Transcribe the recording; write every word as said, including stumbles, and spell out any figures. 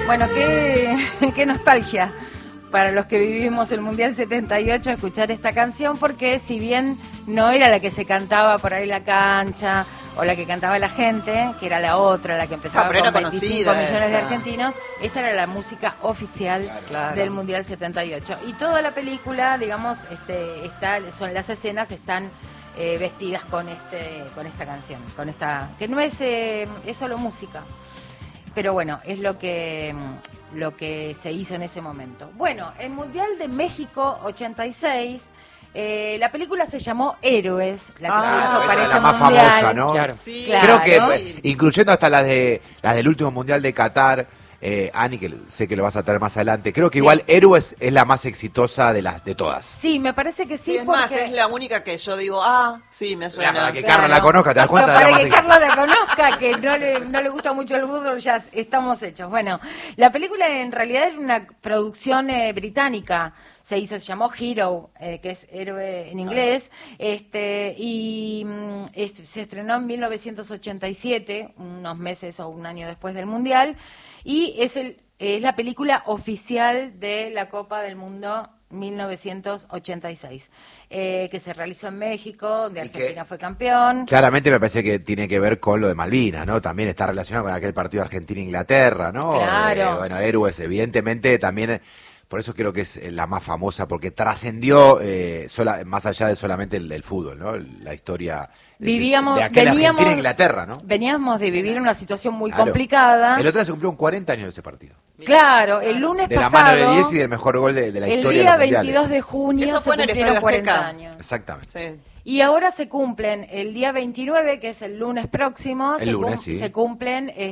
Bueno, qué, qué nostalgia para los que vivimos el Mundial setenta y ocho escuchar esta canción, porque si bien no era la que se cantaba por ahí en la cancha o la que cantaba la gente, que era la otra, la que empezaba ah, con veinticinco conocida, millones de esta. argentinos, esta era la música oficial claro. del Mundial setenta y ocho. Y toda la película, digamos, este, está, son las escenas están eh, vestidas con este, con esta canción, con esta, que no es, eh, es solo música. Pero bueno, es lo que lo que se hizo en ese momento. Bueno, el Mundial de México ochenta y seis, eh, la película se llamó Héroes, la que ah, se hizo para esa ese es la más mundial. famosa, ¿no? Claro. Sí, Creo que, claro. eh, incluyendo hasta las de las del último Mundial de Qatar, eh, Ani, que sé que lo vas a traer más adelante, creo que Sí. igual Héroes es la más exitosa de las de todas. Sí, me parece que sí, Sí, es porque... más, es la única que yo digo, ah, sí, me suena. Para que Claro. Carlos la conozca, ¿te das cuenta? Para De la que más Carlos la conozca, que no le, no le gusta mucho el fútbol, ya estamos hechos. Bueno, la película en realidad era una producción eh, británica, se hizo, se llamó Hero, eh, que es héroe en inglés, este y mm, es- se estrenó en mil novecientos ochenta y siete, unos meses o un año después del Mundial, y es el es la película oficial de la Copa del Mundo mil novecientos ochenta y seis, eh, que se realizó en México, donde Y que- Argentina fue campeón. Claramente me parece que tiene que ver con lo de Malvinas, ¿no? También está relacionado con aquel partido Argentina-Inglaterra, ¿no? Claro. Eh, bueno, Héroes, evidentemente, también, eh, por eso creo que es eh, la más famosa, porque trascendió eh, sola, más allá de solamente el, el fútbol, ¿no? La historia de, Vivíamos, de aquel veníamos, Argentina-Inglaterra, ¿no? Veníamos de vivir una situación muy Claro. complicada. El otro día se cumplieron cuarenta años de ese partido. Claro, el lunes De la pasado, mano de diez y del mejor gol de, de la el historia día de los mundiales. veintidós de junio Eso se fue en el cumplieron Estadio cuarenta Azteca. años. Exactamente. Sí. Y ahora se cumplen el día veintinueve, que es el lunes próximo, El se, lunes, cum- sí. se cumplen